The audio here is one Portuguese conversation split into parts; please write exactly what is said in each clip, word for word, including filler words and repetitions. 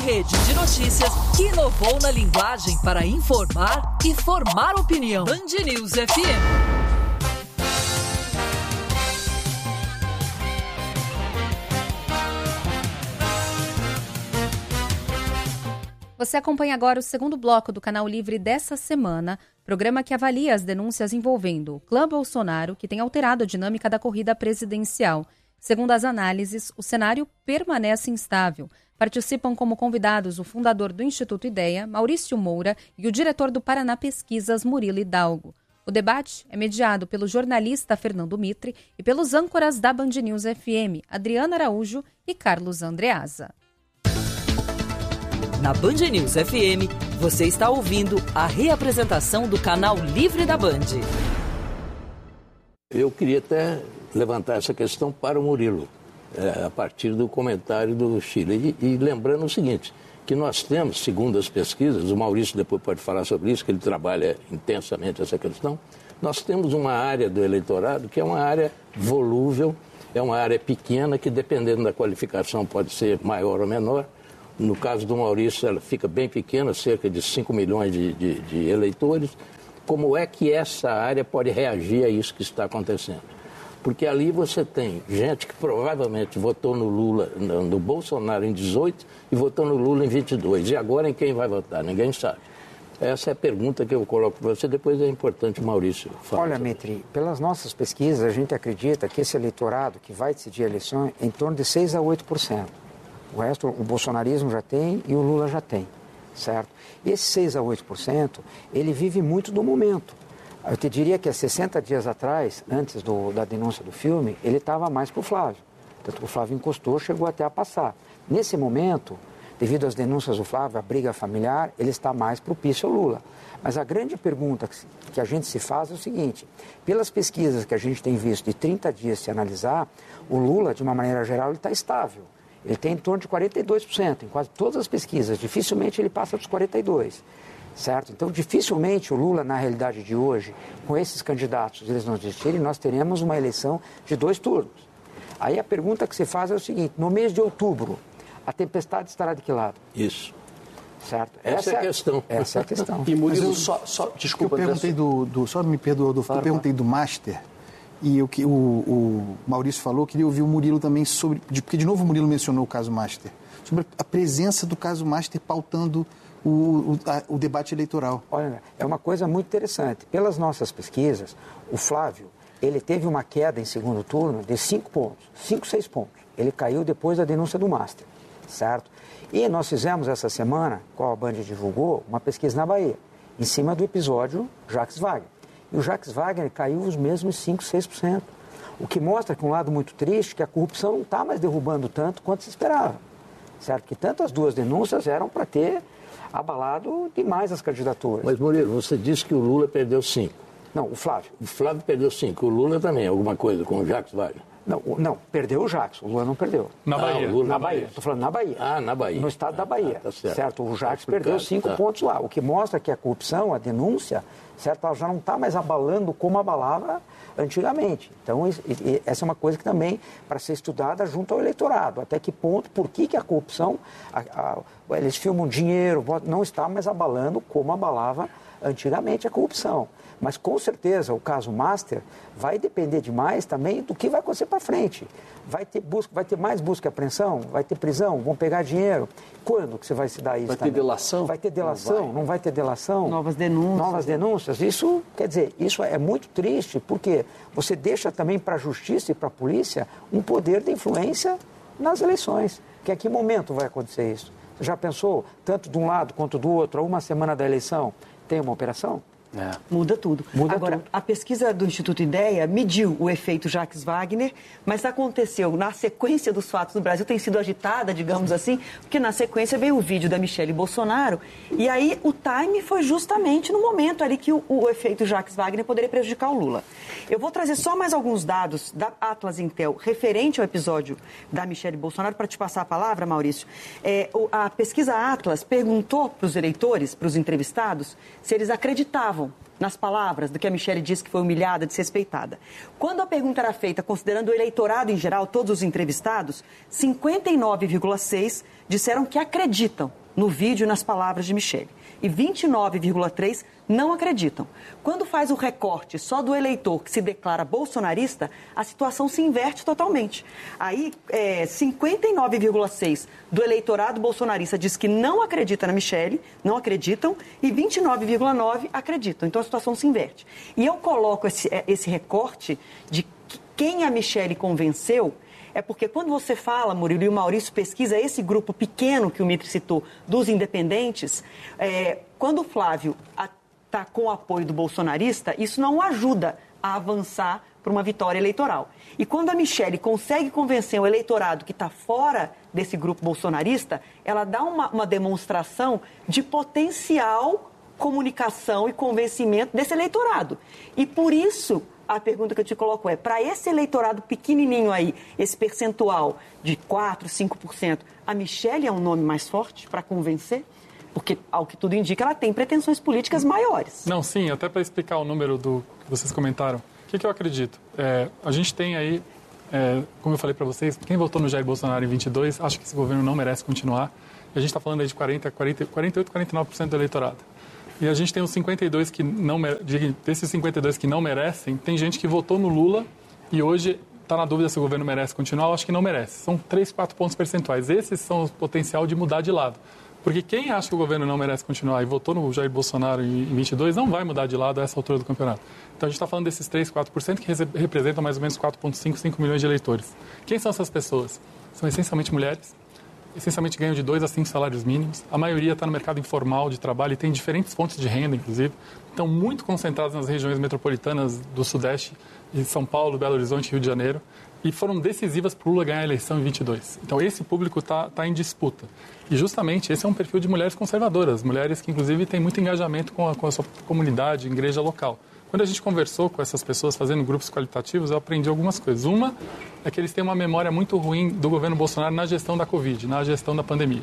rede de notícias que inovou na linguagem para informar e formar opinião. Band News F M. Você acompanha agora o segundo bloco do Canal Livre dessa semana, programa que avalia as denúncias envolvendo o clã Bolsonaro, que tem alterado a dinâmica da corrida presidencial. Segundo as análises, o cenário permanece instável. Participam como convidados o fundador do Instituto Ideia, Maurício Moura, e o diretor do Paraná Pesquisas, Murilo Hidalgo. O debate é mediado pelo jornalista Fernando Mitre e pelos âncoras da Band News F M, Adriana Araújo e Carlos Andreasa. Na Band News F M, você está ouvindo a reapresentação do Canal Livre da Band. Eu queria até levantar essa questão para o Murilo, é, a partir do comentário do Chile. E, e lembrando o seguinte, que nós temos, segundo as pesquisas, o Maurício depois pode falar sobre isso, que ele trabalha intensamente essa questão, nós temos uma área do eleitorado que é uma área volúvel, é uma área pequena que, dependendo da qualificação, pode ser maior ou menor. No caso do Maurício, ela fica bem pequena, cerca de cinco milhões de, de, de eleitores. Como é que essa área pode reagir a isso que está acontecendo? Porque ali você tem gente que provavelmente votou no Lula, no, no Bolsonaro em dezoito e votou no Lula em vinte e dois. E agora em quem vai votar? Ninguém sabe. Essa é a pergunta que eu coloco para você, depois é importante o Maurício falar. Olha, Mitri, pelas nossas pesquisas, a gente acredita que esse eleitorado que vai decidir a eleição é em torno de seis a oito por cento. O resto, o bolsonarismo já tem e o Lula já tem, certo? E esse seis a oito por cento, ele vive muito do momento. Eu te diria que há sessenta dias atrás, antes do, da denúncia do filme, ele estava mais para o Flávio. Tanto que o Flávio encostou, chegou até a passar. Nesse momento, devido às denúncias do Flávio, a briga familiar, ele está mais propício ao Lula. Mas a grande pergunta que a gente se faz é o seguinte, pelas pesquisas que a gente tem visto de trinta dias se analisar, o Lula, de uma maneira geral, ele está estável. Ele tem em torno de quarenta e dois por cento, em quase todas as pesquisas. Dificilmente ele passa dos quarenta e dois por cento, certo? Então, dificilmente o Lula, na realidade de hoje, com esses candidatos, eles não desistirem, nós teremos uma eleição de dois turnos. Aí a pergunta que se faz é o seguinte, no mês de outubro, a tempestade estará de que lado? Isso. Certo? Essa, essa é a questão. Essa é a questão. E Murilo, eu, só, só, desculpa, eu perguntei do, do, só me perdoa, Adolfo, claro, eu perguntei do Master. E o que o, o Maurício falou, queria ouvir o Murilo também sobre... Porque, de novo, o Murilo mencionou o caso Master. Sobre a presença do caso Master pautando o, o, a, o debate eleitoral. Olha, é uma coisa muito interessante. Pelas nossas pesquisas, o Flávio, ele teve uma queda em segundo turno de cinco pontos. cinco, seis pontos. Ele caiu depois da denúncia do Master, certo? E nós fizemos essa semana, qual a Band divulgou, uma pesquisa na Bahia, em cima do episódio Jacques Wagner. E o Jacques Wagner caiu os mesmos cinco, seis por cento. O que mostra que um lado muito triste, que a corrupção não está mais derrubando tanto quanto se esperava. Certo? Que tanto as duas denúncias eram para ter abalado demais as candidaturas. Mas, Murilo, você disse que o Lula perdeu cinco. Não, o Flávio. O Flávio perdeu cinco. O Lula também, alguma coisa com o Jacques Wagner? Não, não, perdeu o Jacques, o Lula não perdeu. Na Bahia. Ah, Lula, na Bahia. Estou falando na Bahia. Ah, na Bahia. No estado ah, da Bahia. Ah, tá certo. certo. O Jacques tá perdeu cinco tá. pontos lá. O que mostra que a corrupção, a denúncia, certo, ela já não está mais abalando como abalava antigamente. Então, essa é uma coisa que também, para ser estudada junto ao eleitorado. Até que ponto, por que, que a corrupção, a, a, eles filmam dinheiro, não está mais abalando como abalava antigamente a corrupção. Mas, com certeza, o caso Master vai depender demais também do que vai acontecer para frente. Vai ter, busca, vai ter mais busca e apreensão? Vai ter prisão? Vão pegar dinheiro? Quando que você vai se dar isso? Vai também? ter delação? Vai ter delação? Não vai, não vai ter delação? Novas denúncias. Novas denúncias. Isso, quer dizer, isso é muito triste, porque você deixa também para a justiça e para a polícia um poder de influência nas eleições. Que a que momento vai acontecer isso? Você já pensou, tanto de um lado quanto do outro, a uma semana da eleição, tem uma operação? É. Muda tudo. Muda Agora, tudo. A pesquisa do Instituto Ideia mediu o efeito Jacques Wagner, mas aconteceu na sequência dos fatos do Brasil, tem sido agitada, digamos assim, porque na sequência veio o vídeo da Michelle Bolsonaro, e aí o time foi justamente no momento ali que o, o efeito Jacques Wagner poderia prejudicar o Lula. Eu vou trazer só mais alguns dados da Atlas Intel referente ao episódio da Michelle Bolsonaro, para te passar a palavra, Maurício. É, a pesquisa Atlas perguntou para os eleitores, para os entrevistados, se eles acreditavam acreditavam nas palavras do que a Michelle disse que foi humilhada, desrespeitada. Quando a pergunta era feita, considerando o eleitorado em geral, todos os entrevistados, cinquenta e nove vírgula seis por cento disseram que acreditam no vídeo e nas palavras de Michelle. E vinte e nove vírgula três por cento não acreditam. Quando faz o recorte só do eleitor que se declara bolsonarista, a situação se inverte totalmente. Aí, é, cinquenta e nove vírgula seis por cento do eleitorado bolsonarista diz que não acredita na Michelle, não acreditam, e vinte e nove vírgula nove por cento acreditam. Então, a situação se inverte. E eu coloco esse, esse recorte de quem a Michelle convenceu. É porque quando você fala, Murilo, e o Maurício pesquisa esse grupo pequeno que o Mitre citou, dos independentes, é, quando o Flávio está com o apoio do bolsonarista, isso não o ajuda a avançar para uma vitória eleitoral. E quando a Michelle consegue convencer o eleitorado que está fora desse grupo bolsonarista, ela dá uma, uma demonstração de potencial comunicação e convencimento desse eleitorado. E por isso, a pergunta que eu te coloco é, para esse eleitorado pequenininho aí, esse percentual de quatro, cinco por cento, a Michelle é um nome mais forte para convencer? Porque, ao que tudo indica, ela tem pretensões políticas maiores. Não, sim, até para explicar o número do que vocês comentaram. O que, que eu acredito? É, a gente tem aí, é, como eu falei para vocês, quem votou no Jair Bolsonaro em vinte e dois, acha que esse governo não merece continuar. E a gente está falando aí de quarenta, quarenta, quarenta e oito, quarenta e nove por cento do eleitorado. E a gente tem os cinquenta e dois que não desses cinquenta e dois que não merecem, tem gente que votou no Lula e hoje está na dúvida se o governo merece continuar. Eu acho que não merece. São três, quatro pontos percentuais. Esses são o potencial de mudar de lado. Porque quem acha que o governo não merece continuar e votou no Jair Bolsonaro em vinte e dois não vai mudar de lado a essa altura do campeonato. Então a gente está falando desses três, quatro por cento que representam mais ou menos quatro vírgula cinco, cinco milhões de eleitores. Quem são essas pessoas? São essencialmente mulheres. Essencialmente ganham de dois a cinco salários mínimos. A maioria está no mercado informal de trabalho e tem diferentes fontes de renda, inclusive. Estão muito concentrados nas regiões metropolitanas do Sudeste, de São Paulo, Belo Horizonte, Rio de Janeiro. E foram decisivas para o Lula ganhar a eleição em vinte e dois. Então, esse público está tá em disputa. E, justamente, esse é um perfil de mulheres conservadoras, mulheres que, inclusive, têm muito engajamento com a, com a sua comunidade, igreja local. Quando a gente conversou com essas pessoas fazendo grupos qualitativos, eu aprendi algumas coisas. Uma é que eles têm uma memória muito ruim do governo Bolsonaro na gestão da Covid, na gestão da pandemia.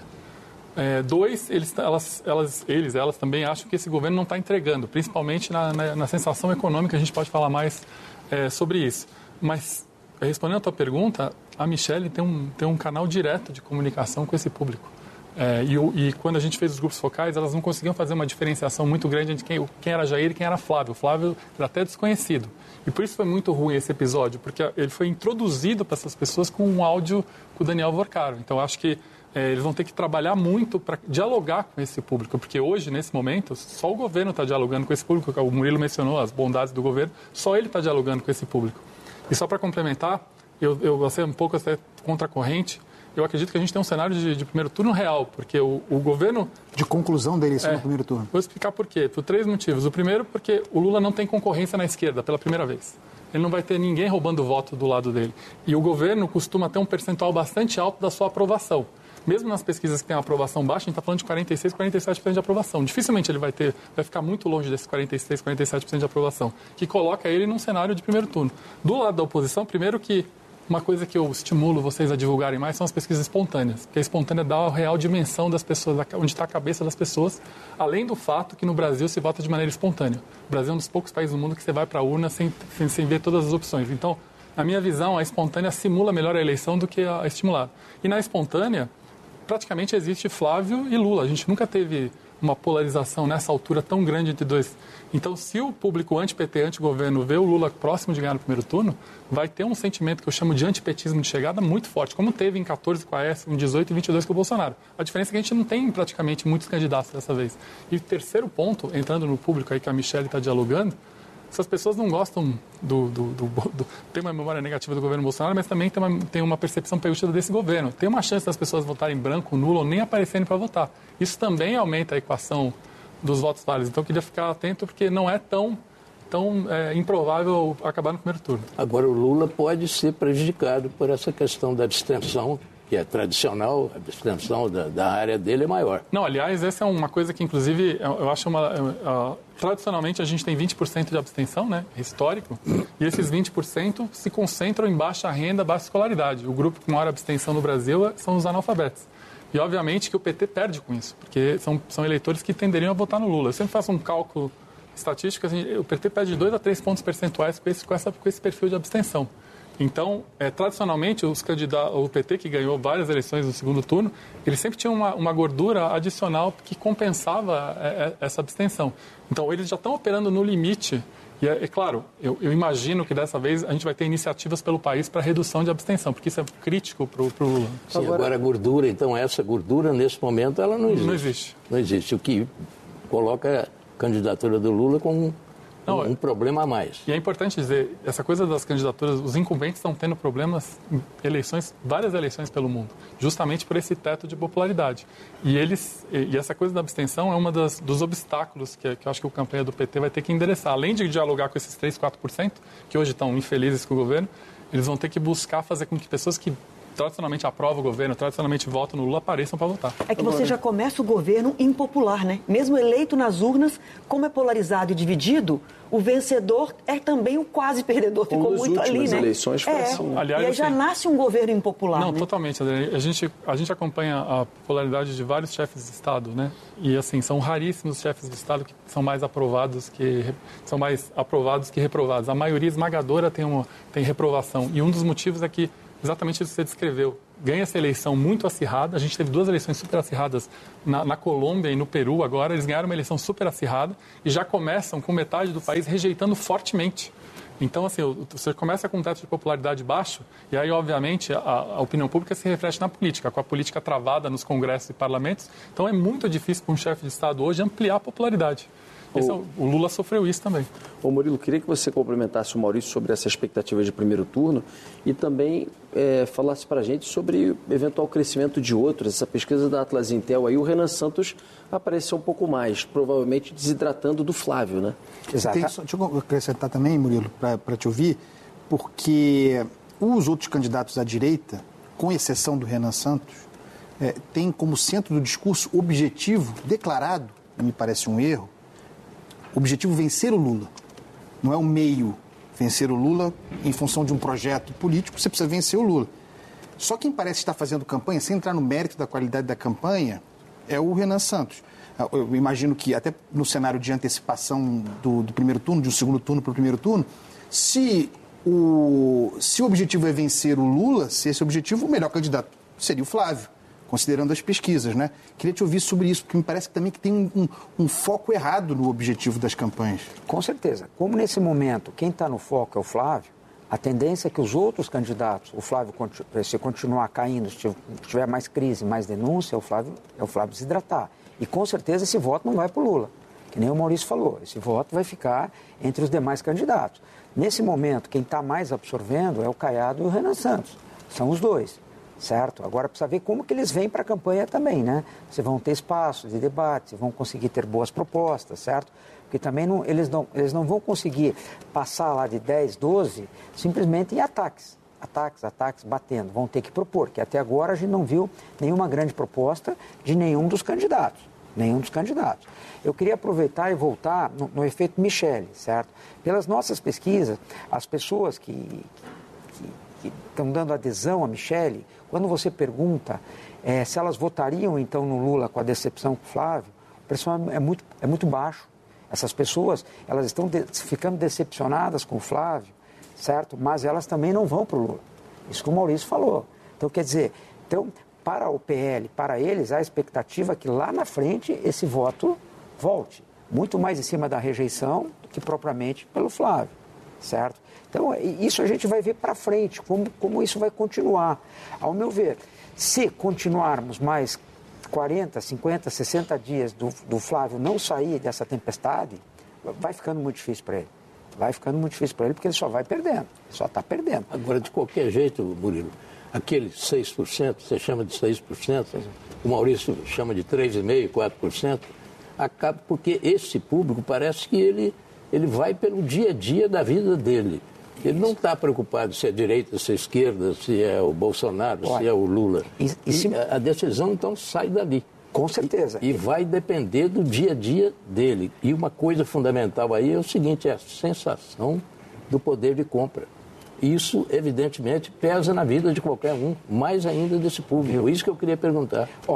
É, dois, eles, elas, elas, eles, elas também acham que esse governo não está entregando, principalmente na, na, na sensação econômica, a gente pode falar mais é, sobre isso. Mas, respondendo a tua pergunta, a Michelle tem um, tem um canal direto de comunicação com esse público. É, e, e quando a gente fez os grupos focais, elas não conseguiam fazer uma diferenciação muito grande entre quem, quem era Jair e quem era Flávio. O Flávio era até desconhecido. E por isso foi muito ruim esse episódio, porque ele foi introduzido para essas pessoas com um áudio com o Daniel Vorcaro. Então, acho que é, eles vão ter que trabalhar muito para dialogar com esse público, porque hoje, nesse momento, só o governo está dialogando com esse público. O Murilo mencionou as bondades do governo, só ele está dialogando com esse público. E só para complementar, eu, eu vou ser um pouco até contra a corrente. Eu acredito que a gente tem um cenário de, de primeiro turno real, porque o, o governo... De conclusão dele é, no primeiro turno. Vou explicar por quê. Por três motivos. O primeiro, porque o Lula não tem concorrência na esquerda pela primeira vez. Ele não vai ter ninguém roubando voto do lado dele. E o governo costuma ter um percentual bastante alto da sua aprovação. Mesmo nas pesquisas que têm uma aprovação baixa, a gente está falando de quarenta e seis, quarenta e sete por cento de aprovação. Dificilmente ele vai ter, vai ficar muito longe desses quarenta e seis, quarenta e sete por cento de aprovação, que coloca ele num cenário de primeiro turno. Do lado da oposição, primeiro que uma coisa que eu estimulo vocês a divulgarem mais são as pesquisas espontâneas, porque a espontânea dá a real dimensão das pessoas, onde está a cabeça das pessoas, além do fato que no Brasil se vota de maneira espontânea. O Brasil é um dos poucos países do mundo que você vai para a urna sem, sem, sem ver todas as opções. Então, na minha visão, a espontânea simula melhor a eleição do que a estimulada. E na espontânea, praticamente existe Flávio e Lula. A gente nunca teve uma polarização nessa altura tão grande entre dois. Então, se o público anti-P T, anti-governo, vê o Lula próximo de ganhar no primeiro turno, vai ter um sentimento que eu chamo de antipetismo de chegada muito forte, como teve em quatorze com a Aécio, em dezoito e vinte e dois com o Bolsonaro. A diferença é que a gente não tem praticamente muitos candidatos dessa vez. E o terceiro ponto, entrando no público aí que a Michelle está dialogando, essas pessoas não gostam do, do, do, do... Tem uma memória negativa do governo Bolsonaro, mas também tem uma, tem uma percepção peiorística desse governo. Tem uma chance das pessoas votarem branco, nulo ou nem aparecerem para votar. Isso também aumenta a equação dos votos válidos. Então, eu queria ficar atento, porque não é tão, tão é, improvável acabar no primeiro turno. Agora, o Lula pode ser prejudicado por essa questão da abstenção, que é tradicional, a abstenção da, da área dele é maior. Não, aliás, essa é uma coisa que, inclusive, eu, eu acho uma... Uh, tradicionalmente, a gente tem vinte por cento de abstenção, né, histórico, e esses vinte por cento se concentram em baixa renda, baixa escolaridade. O grupo com maior abstenção no Brasil são os analfabetos. E, obviamente, que o P T perde com isso, porque são, são eleitores que tenderiam a votar no Lula. Eu sempre faço um cálculo estatísticas, o P T perde dois a três pontos percentuais com esse, com essa, com esse perfil de abstenção. Então, é, tradicionalmente, os candidatos, o P T, que ganhou várias eleições no segundo turno, ele sempre tinha uma, uma gordura adicional que compensava é, essa abstenção. Então, eles já estão operando no limite. E, é, é claro, eu, eu imagino que dessa vez a gente vai ter iniciativas pelo país para redução de abstenção, porque isso é crítico para o Lula. Sim, agora, agora a gordura, então, essa gordura, nesse momento, ela não existe. Não existe. Não existe. O que coloca a candidatura do Lula com Não, um, um problema a mais. E é importante dizer, essa coisa das candidaturas, os incumbentes estão tendo problemas em eleições, várias eleições pelo mundo, justamente por esse teto de popularidade. E eles, e essa coisa da abstenção é uma das, dos obstáculos que, que eu acho que a campanha do P T vai ter que endereçar. Além de dialogar com esses três, quatro por cento, que hoje estão infelizes com o governo, eles vão ter que buscar fazer com que pessoas que tradicionalmente aprovam o governo, tradicionalmente votam no Lula, apareçam para votar. É que você já começa o governo impopular, né? Mesmo eleito nas urnas, como é polarizado e dividido, o vencedor é também o quase perdedor. Ficou muito ali, né? Eleições foi é. assim. Aliás, e aí já assim, nasce um governo impopular, Não, né? totalmente, André. A gente, a gente acompanha a popularidade de vários chefes de Estado, né? E, assim, são raríssimos os chefes de Estado que são mais aprovados que, são mais aprovados que reprovados. A maioria esmagadora tem, uma, tem reprovação. E um dos motivos é que, exatamente isso que você descreveu, ganha essa eleição muito acirrada. A gente teve duas eleições super acirradas na, na Colômbia e no Peru agora. Eles ganharam uma eleição super acirrada e já começam com metade do país rejeitando fortemente. Então, assim, você começa com um teto de popularidade baixo e aí, obviamente, a, a opinião pública se reflete na política, com a política travada nos congressos e parlamentos. Então, é muito difícil para um chefe de Estado hoje ampliar a popularidade. Esse é, o Lula sofreu isso também. Ô Murilo, queria que você complementasse o Maurício sobre essa expectativa de primeiro turno e também é, falasse para a gente sobre o eventual crescimento de outros. Essa pesquisa da Atlas Intel aí, o Renan Santos apareceu um pouco mais, provavelmente desidratando do Flávio, né? Exato. Tem, deixa eu acrescentar também, Murilo, para te ouvir, porque os outros candidatos à direita, com exceção do Renan Santos, é, têm como centro do discurso objetivo declarado, me parece um erro, o objetivo vencer o Lula. Não é um meio vencer o Lula em função de um projeto político, você precisa vencer o Lula. Só quem parece estar fazendo campanha, sem entrar no mérito da qualidade da campanha, é o Renan Santos. Eu imagino que até no cenário de antecipação do, do primeiro turno, de um segundo turno para o primeiro turno, se o, se o objetivo é vencer o Lula, se esse objetivo, o melhor candidato seria o Flávio, considerando as pesquisas, né? Queria te ouvir sobre isso, porque me parece que também que tem um, um, um foco errado no objetivo das campanhas. Com certeza. Como nesse momento quem está no foco é o Flávio, a tendência é que os outros candidatos, o Flávio, se continuar caindo, se tiver mais crise, mais denúncia, o Flávio, é o Flávio desidratar. E com certeza esse voto não vai para o Lula, que nem o Maurício falou. Esse voto vai ficar entre os demais candidatos. Nesse momento, quem está mais absorvendo é o Caiado e o Renan Santos. São os dois. Certo? Agora precisa ver como que eles vêm para a campanha também, né? Se vão ter espaços de debate, se vão conseguir ter boas propostas, certo? Porque também não, eles, não, eles não vão conseguir passar lá de dez, doze simplesmente em ataques. Ataques, ataques, batendo. Vão ter que propor, que até agora a gente não viu nenhuma grande proposta de nenhum dos candidatos. Nenhum dos candidatos. Eu queria aproveitar e voltar no, no efeito Michele, certo? Pelas nossas pesquisas, as pessoas que... que estão dando adesão a Michele, quando você pergunta é, se elas votariam então no Lula com a decepção com o Flávio, o percentual é muito, é muito baixo. Essas pessoas, elas estão de, ficando decepcionadas com o Flávio, certo? Mas elas também não vão para o Lula. Isso que o Maurício falou. Então, quer dizer, então, para o P L, para eles, há a expectativa que lá na frente esse voto volte. Muito mais em cima da rejeição do que propriamente pelo Flávio, certo? Então, isso a gente vai ver para frente, como, como isso vai continuar. Ao meu ver, se continuarmos mais quarenta, cinquenta, sessenta dias do, do Flávio não sair dessa tempestade, vai ficando muito difícil para ele. Vai ficando muito difícil para ele, porque ele só vai perdendo, só está perdendo. Agora, de qualquer jeito, Murilo, aquele seis por cento, você chama de seis por cento, o Maurício chama de três vírgula cinco por cento, quatro por cento, acaba porque esse público parece que ele, ele vai pelo dia a dia da vida dele. Ele não está preocupado se é direita, se é esquerda, se é o Bolsonaro, Olha, se é o Lula. E, e e se... A decisão, então, sai dali. Com certeza. E, e vai depender do dia a dia dele. E uma coisa fundamental aí é o seguinte, é a sensação do poder de compra. Isso, evidentemente, pesa na vida de qualquer um, mais ainda desse público. Isso que eu queria perguntar. Olha,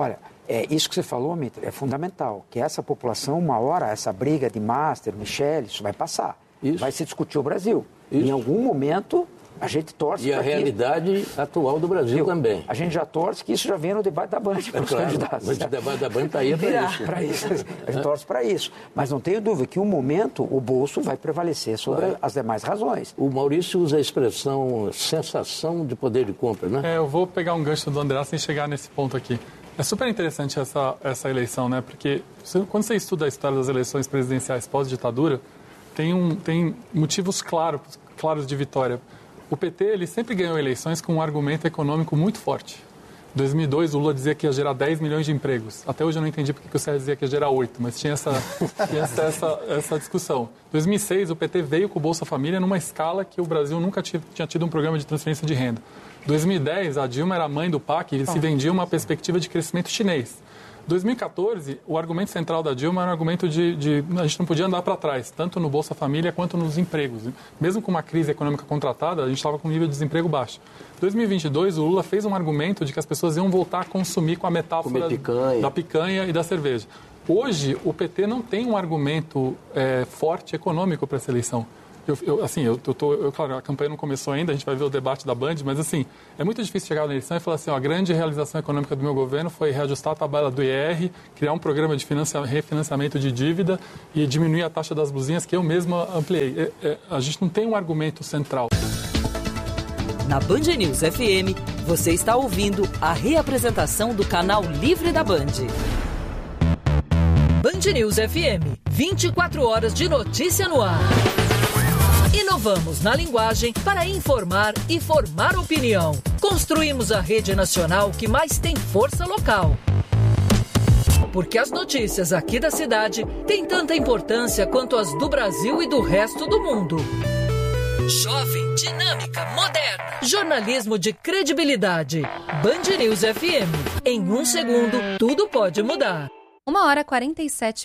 É, isso que você falou, Mitre, é fundamental, que essa população, uma hora, essa briga de Master, Michele, isso vai passar. Isso. Vai se discutir o Brasil. Isso. Em algum momento, a gente torce E a realidade que... atual do Brasil Eu, também. A gente já torce que isso já venha no debate da Band para os claro, candidatos. Mas o debate da Band está aí para isso. Para isso. A gente torce para isso. Mas não tenho dúvida que, um momento, o bolso vai prevalecer sobre claro. as demais razões. O Maurício usa a expressão sensação de poder de compra, né? É, eu vou pegar um gancho do André sem chegar nesse ponto aqui. É super interessante essa, essa eleição, né? Porque você, quando você estuda a história das eleições presidenciais pós-ditadura, tem, um, tem motivos claros, claros de vitória. O P T ele sempre ganhou eleições com um argumento econômico muito forte. Em dois mil e dois, o Lula dizia que ia gerar dez milhões de empregos. Até hoje eu não entendi porque o Sérgio dizia que ia gerar oito, mas tinha essa, tinha essa, essa, essa discussão. Em dois mil e seis, o P T veio com o Bolsa Família numa escala que o Brasil nunca tinha tido um programa de transferência de renda. Em dois mil e dez, a Dilma era mãe do P A C e se vendia uma perspectiva de crescimento chinês. Em dois mil e quatorze, o argumento central da Dilma era um argumento de, de a gente não podia andar para trás, tanto no Bolsa Família quanto nos empregos. Mesmo com uma crise econômica contratada, a gente estava com um nível de desemprego baixo. Em dois mil e vinte e dois, o Lula fez um argumento de que as pessoas iam voltar a consumir com a metáfora picanha. da picanha e da cerveja. Hoje, o P T não tem um argumento é, forte econômico para essa eleição. Eu, eu, assim, eu, eu tô, eu, claro, a campanha não começou ainda, a gente vai ver o debate da Band, mas assim, é muito difícil chegar na eleição e falar assim, ó, a grande realização econômica do meu governo foi reajustar a tabela do I R, criar um programa de refinanciamento de dívida e diminuir a taxa das blusinhas que eu mesma ampliei. É, é, a gente não tem um argumento central. Na Band News F M, você está ouvindo a reapresentação do canal Livre da Band. Band News F M, vinte e quatro horas de notícia no ar. Inovamos na linguagem para informar e formar opinião. Construímos a rede nacional que mais tem força local. Porque as notícias aqui da cidade têm tanta importância quanto as do Brasil e do resto do mundo. Jovem, dinâmica, moderna. Jornalismo de credibilidade. Band News F M. Em um segundo, tudo pode mudar. Uma hora e quarenta e sete